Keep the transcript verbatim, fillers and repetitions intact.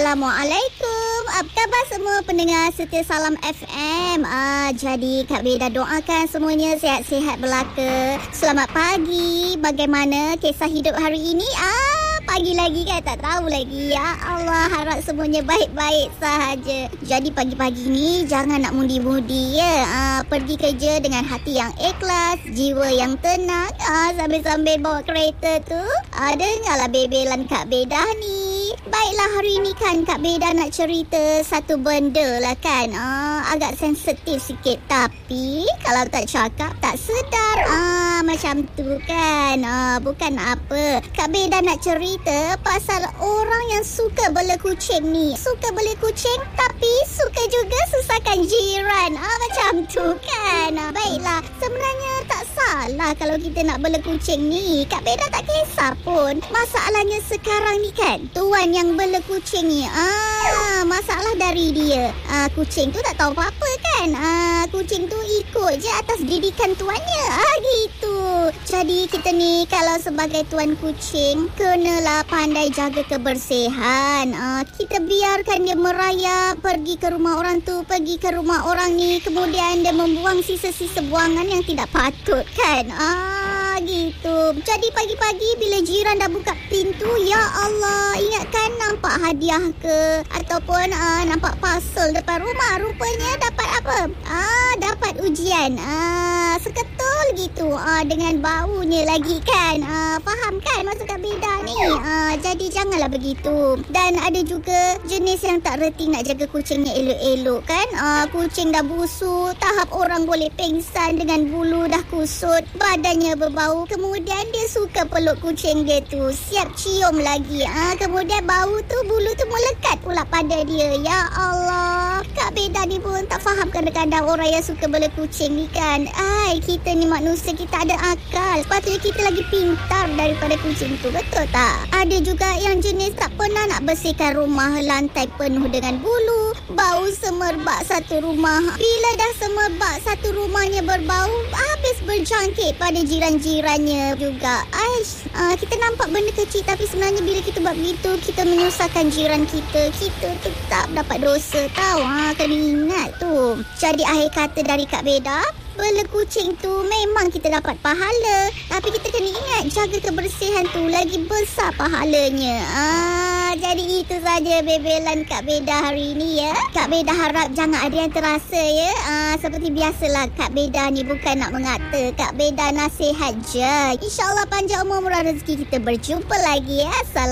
Assalamualaikum. Apa khabar semua pendengar setia Salam F M? Ah, jadi Kak Beda doakan semuanya sihat-sihat belaka. Selamat pagi. Bagaimana kisah hidup hari ini? Ah, pagi lagi kan, tak tahu lagi. Ya Allah, harap semuanya baik-baik sahaja. Jadi pagi-pagi ni jangan nak mundi-mudi ya. Ah, pergi kerja dengan hati yang ikhlas, jiwa yang tenang. Ah, sambil-sambil bawa kereta tu. Ah, dengarlah bebelan Kak Beda ni. Baiklah, hari ni kan Kak Beda nak cerita satu benda lah kan. Ah, agak sensitif sikit. Tapi kalau tak cakap tak sedar. Ah, macam tu kan. Ah, bukan apa. Kak Beda nak cerita pasal orang yang suka bela kucing ni. Suka bela kucing tapi suka juga susahkan jiran. Ah, macam tu kan. Ah, baiklah, sebenarnya tak salah kalau kita nak bela kucing ni. Kak Beda tak kisah pun. Masalahnya sekarang ni kan, tuan yang bela kucing ni, ah, masalah dari dia. Ah, kucing tu tak tahu apa-apa kan. Ah, kucing tu ikut je atas didikan tuannya. Ah, gitu. Jadi kita ni kalau sebagai tuan kucing, kenalah pandai jaga kebersihan. Ah, kita biarkan dia merayap, pergi ke rumah orang tu, pergi ke rumah orang ni, kemudian dia membuang sisa-sisa buangan yang tidak patut kan. Ah, gitu. Jadi pagi-pagi bila jiran dah buka pintu, ya Allah, ingatkan nampak hadiah ke ataupun uh, nampak parcel depan rumah, rupanya dapat apa? Ah, dapat ujian. Ah, seketul gitu. Ah, dengan baunya lagi kan. Ah, faham kan maksud Kak Beda ni? Ah, jadi janganlah begitu. Dan ada juga jenis yang tak reti nak jaga kucingnya elok-elok kan. Ah, kucing dah busuk, tahap orang boleh pingsan dengan bulu dah kusut, badannya berbau, kemudian dia suka peluk kucing dia tu, siap cium lagi. Ah, kemudian bau tu, bulu tu melekat pula pada dia. Ya Allah, Kak Beda ni pun tak faham kadang-kadang orang yang suka bela kucing ni kan. Ai, kita ni manusia, kita ada akal. Sepatutnya kita lagi pintar daripada kucing tu, betul tak? Ada juga yang jenis tak pernah nak bersihkan rumah, lantai penuh dengan bulu, bau semerbak satu rumah. Bila dah semerbak satu rumahnya berbau, habis berjangkit pada jiran-jirannya juga. Aish, uh, kita nampak benda kecil tapi sebenarnya bila kita buat begitu, kita menyusahkan jiran kita. Kita tetap dapat dosa tau. Ha, kena ingat tu. Jadi akhir kata dari Kak Beda, bela kucing tu memang kita dapat pahala, tapi kita kena ingat jaga kebersihan tu lagi besar pahalanya. Ah, jadi itu saja bebelan Kak Beda hari ini ya. Kak Beda harap jangan ada yang terasa ya. Ah, seperti biasalah, Kak Beda ni bukan nak mengata, Kak Beda nasihat je. InsyaAllah panjang umur murah rezeki, kita berjumpa lagi ya. Salam.